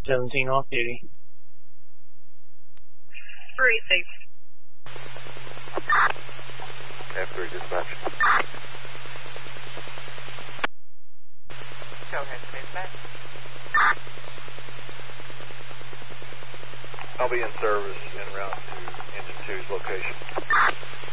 17 off duty. 3 safe. F3 dispatch. Go ahead, dispatch. I'll be in service en route to Engine 2's location.